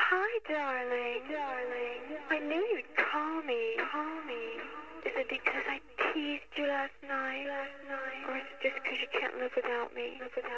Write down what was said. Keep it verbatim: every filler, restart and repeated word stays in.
Hi, darling. Darling. I knew you'd call me. Call me. Is it because I teased you last night? Last night? Or is it just because you can't live without me? Live without